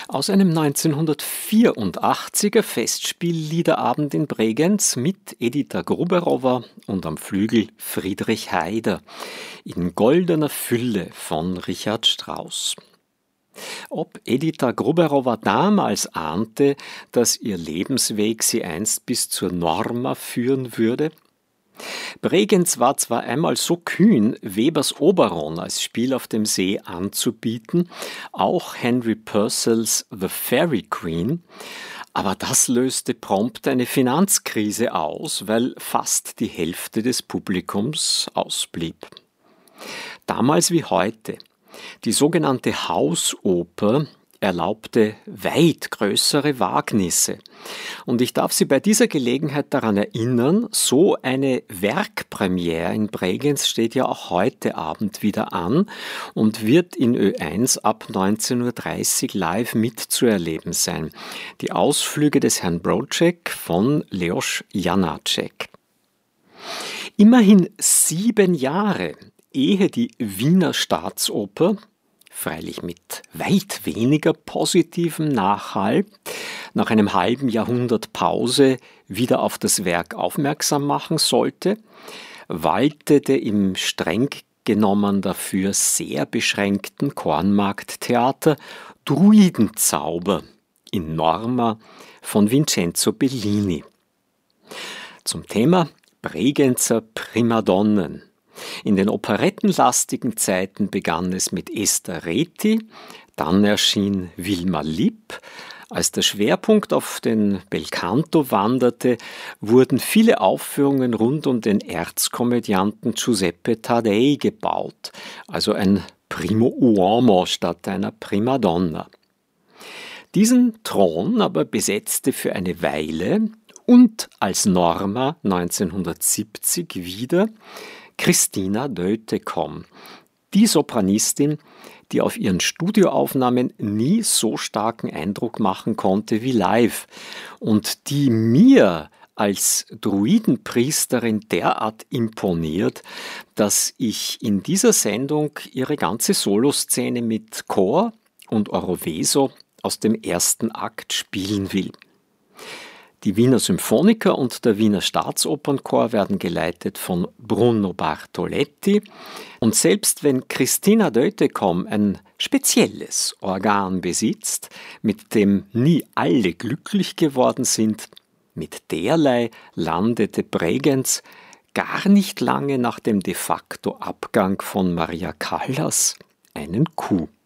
Aus einem 1984er Festspielliederabend in Bregenz mit Edita Gruberowa und am Flügel Friedrich Haider in goldener Fülle von Richard Strauss. Ob Edita Gruberowa damals ahnte, dass ihr Lebensweg sie einst bis zur Norma führen würde? Bregenz war zwar einmal so kühn, Webers Oberon als Spiel auf dem See anzubieten, auch Henry Purcells The Fairy Queen, aber das löste prompt eine Finanzkrise aus, weil fast die Hälfte des Publikums ausblieb. Damals wie heute. Die sogenannte Hausoper erlaubte weit größere Wagnisse. Und ich darf Sie bei dieser Gelegenheit daran erinnern, so eine Werkpremiere in Bregenz steht ja auch heute Abend wieder an und wird in Ö1 ab 19:30 Uhr live mitzuerleben sein. Die Ausflüge des Herrn Broček von Leoš Janáček. Immerhin 7 Jahre, ehe die Wiener Staatsoper, freilich mit weit weniger positivem Nachhall, nach einem halben Jahrhundert Pause wieder auf das Werk aufmerksam machen sollte, waltete im streng genommen dafür sehr beschränkten Kornmarkttheater Druidenzauber in Norma von Vincenzo Bellini. Zum Thema Bregenzer Primadonnen. In den operettenlastigen Zeiten begann es mit Esther Reti, dann erschien Wilma Lipp. Als der Schwerpunkt auf den Belcanto wanderte, wurden viele Aufführungen rund um den Erzkomödianten Giuseppe Taddei gebaut, also ein Primo Uomo statt einer Primadonna. Diesen Thron aber besetzte für eine Weile und als Norma 1970 wieder Christina Deutekom, die Sopranistin, die auf ihren Studioaufnahmen nie so starken Eindruck machen konnte wie live und die mir als Druidenpriesterin derart imponiert, dass ich in dieser Sendung ihre ganze Soloszene mit Chor und Oroveso aus dem ersten Akt spielen will. Die Wiener Symphoniker und der Wiener Staatsopernchor werden geleitet von Bruno Bartoletti. Und selbst wenn Christina Deutekom ein spezielles Organ besitzt, mit dem nie alle glücklich geworden sind, mit derlei landete Bregenz gar nicht lange nach dem de facto Abgang von Maria Callas einen Coup.